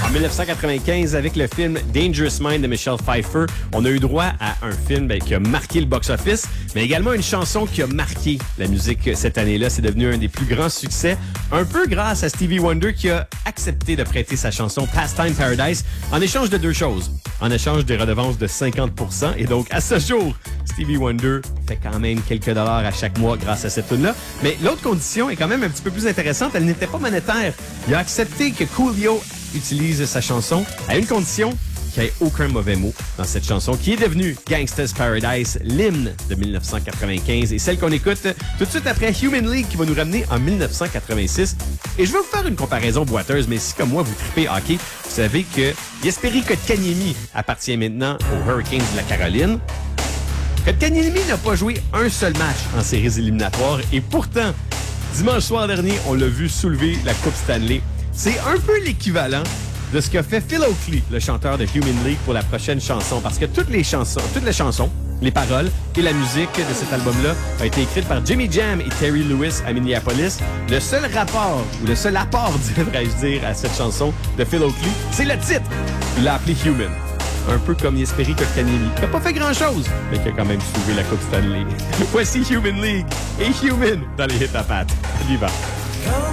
En 1995, avec le film Dangerous Mind de Michelle Pfeiffer, on a eu droit à un film qui a marqué le box-office, mais également une chanson qui a marqué la musique cette année-là. C'est devenu un des plus grands succès, un peu grâce à Stevie Wonder qui a accepté de prêter sa chanson Pastime Paradise en échange de deux choses. En échange des redevances de 50%. Et donc, à ce jour, Stevie Wonder fait quand même quelques dollars à chaque mois grâce à cette tune-là. Mais l'autre condition est quand même un petit peu plus intéressante. Elle n'était pas monétaire. Il a accepté que Coolio utilise sa chanson à une condition qu'il n'y ait aucun mauvais mot dans cette chanson qui est devenue Gangsta's Paradise, l'hymne de 1995 et celle qu'on écoute tout de suite après Human League qui va nous ramener en 1986. Et je vais vous faire une comparaison boiteuse, mais si comme moi vous tripez hockey, vous savez que Jesperi Kotkaniemi appartient maintenant aux Hurricanes de la Caroline. Kotkaniemi n'a pas joué un seul match en séries éliminatoires et pourtant, dimanche soir dernier, on l'a vu soulever la Coupe Stanley. C'est un peu l'équivalent de ce qu'a fait Phil Oakley, le chanteur de Human League, pour la prochaine chanson. Parce que toutes les chansons, les paroles et la musique de cet album-là a été écrite par Jimmy Jam et Terry Lewis à Minneapolis. Le seul rapport, ou le seul apport, devrais-je dire, à cette chanson de Phil Oakley, c'est le titre. Il l'a appelé Human. Un peu comme Jesperi Kotkaniemi, qui n'a pas fait grand-chose, mais qui a quand même soulevé la Coupe Stanley. Voici Human League et Human dans les hits à pattes. On y va.